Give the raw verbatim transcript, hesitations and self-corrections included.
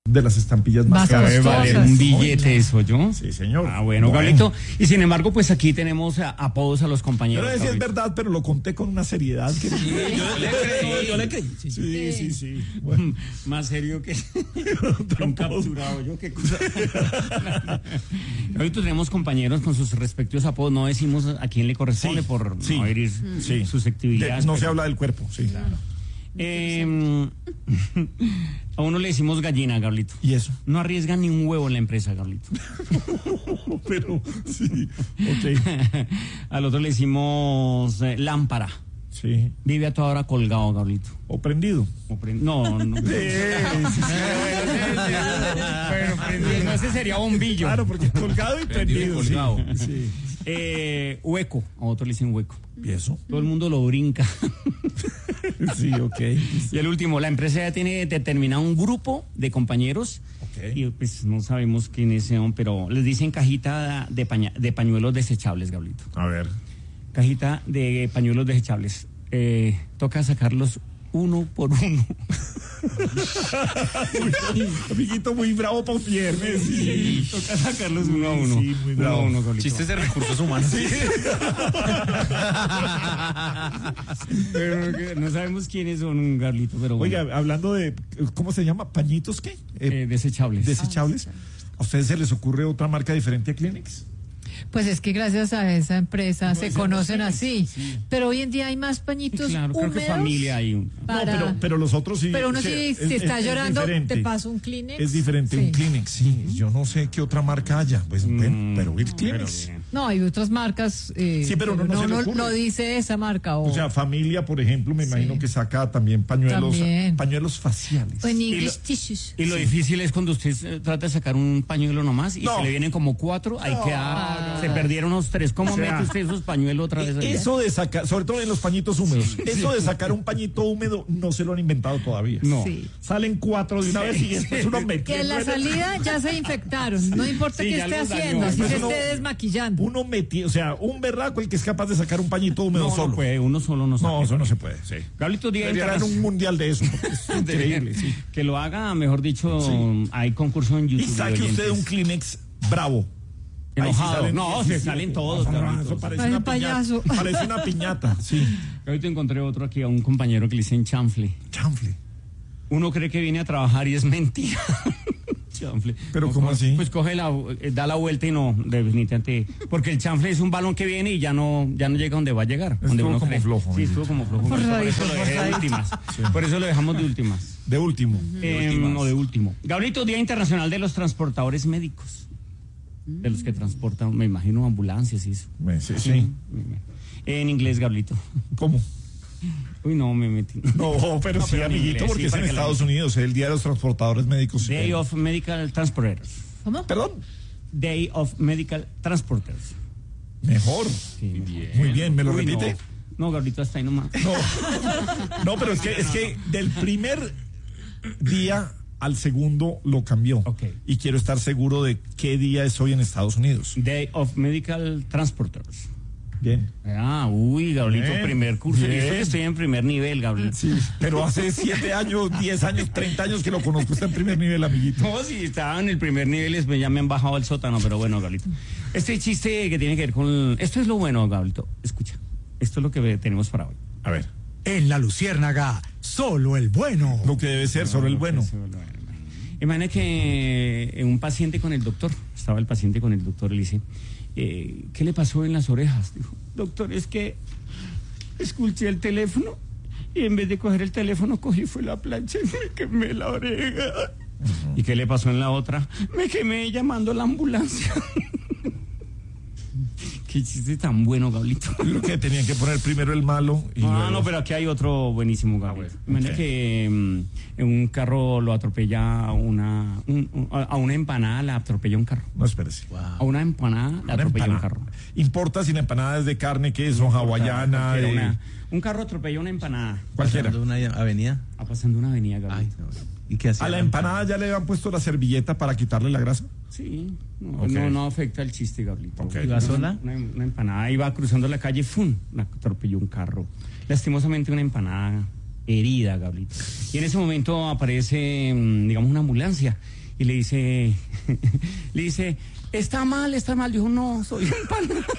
de las estampillas más, más caras. Vale un billete eso, ¿yo? Sí, señor. Ah, bueno, bueno. Gablito. Y sin embargo, pues aquí tenemos a- apodos a los Yo compañeros. no sé si es Gablito. verdad, pero lo conté con una seriedad que... Sí, yo le creí, yo le creí. Sí, sí. Sí, sí, sí. Bueno, Más serio que, que un capturado, yo qué cosa. Ahorita tenemos compañeros con sus respectivos apodos, no decimos a quién le corresponde Sí, por sí, no herir sí. susceptibilidades. de- no se pero- habla del cuerpo, sí. Eh, a uno le decimos gallina, Gablito. ¿Y eso? No arriesgan ni un huevo en la empresa, Gablito. Pero, sí, ok. Al otro le decimos eh, lámpara. Sí. Vive a toda hora colgado, Gablito. O prendido. O pre- No, no. Sí, sí, sí. Bueno, prendido. No, ese sería bombillo. Claro, porque colgado y prendido. Prendido y sí. colgado. Sí. Eh, hueco. A otro le dicen hueco. ¿Y eso? Todo el mundo lo brinca. Sí, ok. Y el último, la empresa ya tiene determinado un grupo de compañeros. Ok. Y pues no sabemos quiénes son, pero les dicen cajita de, paña- de pañuelos desechables, Gablito. A ver. Cajita de pañuelos desechables. Eh, toca sacarlos uno por uno. Amiguito muy bravo para un viernes. Sí. Toca sacarlos uno a uno. Sí, muy Uno bravo. a uno, Gablito. Chistes de recursos humanos. Pero que no sabemos quiénes son, un Gablito, pero bueno. Oiga, hablando de, ¿cómo se llama? ¿Pañitos qué? Eh, Eh, desechables. desechables. ¿A ustedes se les ocurre otra marca diferente a Kleenex? Pues es que gracias a esa empresa se ser conocen los así. Pero hoy en día hay más pañitos Claro, creo húmedos. que familia hay un. Para- No, pero, pero los otros sí. Pero uno sí, sí, es- si es- está es llorando, diferente. te paso un Kleenex. Es diferente, Sí. un Kleenex, sí. Yo no sé qué otra marca haya. Pues, bueno, pero el Kleenex. Pero bien. No, hay otras marcas. eh, Sí, pero no- no se le ocurre. no dice esa marca. O, O sea, familia, por ejemplo, me imagino que saca también pañuelos, También. pañuelos faciales. o en Y English lo- tissues. Y lo difícil es cuando usted eh, trata de sacar un pañuelo nomás y No. se le vienen como cuatro, ahí queda, se perdieron los tres. ¿Cómo O sea, mete usted esos pañuelos otra vez? allá? Eso de sacar, sobre todo en los pañitos húmedos, eso de sacar un pañito húmedo no se lo han inventado todavía. No. Sí. Salen cuatro de una vez y después uno metiendo Que en la en el- salida ya se infectaron. No importa Sí, qué ya esté los haciendo, dañó. si se Uno- esté desmaquillando. Uno metido, o sea, un berraco el que es capaz de sacar un pañito húmedo No, no solo. puede, uno solo no sabe. No, eso no se puede, sí. Gablito, Día Debería haber un Internacional. mundial de eso, porque es increíble, sí. Que lo haga, mejor dicho, Sí. hay concurso en YouTube. Y saque de usted un oyentes. Kleenex bravo. Ahí sí Enojado. salen No, se diecisiete. salen todos, Ah, Gablito. eso parece Parece una un payaso. piñata. Parece una piñata, sí. Ahorita encontré otro aquí, a un compañero que le dicen chanfle. Chanfle. Uno cree que viene a trabajar y es mentira. Chanfle. ¿Pero No, cómo co- así? Pues coge la, eh, da la vuelta y no, definitivamente. Porque el chanfle es un balón que viene y ya no, ya no llega donde va a llegar. Estuvo donde uno como cree. flojo, Sí, amiguito. estuvo como flojo. Por Forzadito, eso lo dejé de forzadito. últimas. Por eso lo dejamos de últimas. De último. Eh, o de último. Gablito, Día Internacional de los Transportadores Médicos. De los que transportan, me imagino, ambulancias y eso. Me- Sí, sí. En inglés, Gablito. ¿Cómo? Uy, no, me metí. No, pero No, sí, pero en amiguito, inglés, porque sí, es para en que la Estados gente- Unidos, es el Día de los Transportadores Médicos. Day Eh, of Medical Transporters. ¿Cómo? Perdón, Day of Medical Transporters. mejor. Sí, Muy bien, ¿me lo Uy, repite? No, no, Gablito, hasta ahí nomás. No, no, pero es que, es que del primer día al segundo lo cambió. Ok. Y quiero estar seguro de qué día es hoy en Estados Unidos. Day of Medical Transporters. Bien. Ah, uy, Gablito, Bien, primer curso. Y bien. eso que estoy en primer nivel, Gablito. Sí, pero hace siete años, diez años, treinta años que lo conozco. Está en primer nivel, amiguito. No, si estaba en el primer nivel, después ya me han bajado al sótano, pero bueno, Gablito. Este chiste que tiene que ver con... Esto es lo bueno, Gablito. Escucha, esto es lo que ve- tenemos para hoy. A ver, En La Luciérnaga, solo el bueno. lo que debe ser solo el bueno. Imagina que eh, un paciente con el doctor, estaba el paciente con el doctor, le dice, eh, ¿qué le pasó en las orejas? Dijo, doctor, es que escuché el teléfono y en vez de coger el teléfono cogí fue la plancha y me quemé la oreja. ¿Y qué le pasó en la otra? Me quemé llamando a la ambulancia. Qué chiste tan bueno, Gablito. Yo creo que tenían que poner primero el malo y Ah, luego- no, pero aquí hay otro buenísimo, Gabriel. bueno, Imagina ok. que mm, en un carro lo atropella una, un- un- a una empanada, la atropella un carro. No, espérese. A una empanada la Una atropella un empanada. carro. Importa si la empanada es de carne, queso, hawaiana. Cualquiera, de- una- un carro atropella una empanada. Cualquiera. Pasando una avenida. Va pasando una avenida, Ay, Gabriel. no. ¿Y qué hacía? ¿A la empanada ya le han puesto la servilleta para quitarle la grasa? Sí, no, Ok. no, no afecta el chiste, Gabriel. Ok. ¿Iba sola? Una, una empanada iba cruzando la calle, ¡fum! La atropelló un carro. Lastimosamente una empanada herida, Gabrielito. Y en ese momento aparece, mm, digamos, una ambulancia y le dice, le dice, está mal, está mal. Dijo, no, soy un pan.